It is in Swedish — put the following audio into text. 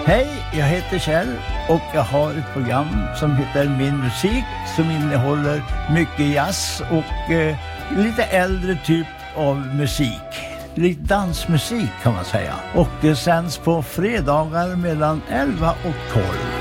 Hej, jag heter Kjell och jag har ett program som heter Min musik som innehåller mycket jazz och lite äldre typ av musik. Lite dansmusik kan man säga. Och det sänds på fredagar mellan 11 och 12.